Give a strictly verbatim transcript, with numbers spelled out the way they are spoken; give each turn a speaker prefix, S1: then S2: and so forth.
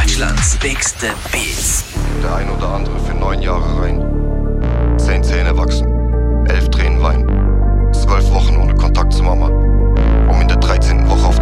S1: Deutschlands bigste Beats.
S2: Der ein oder andere für neun Jahre rein.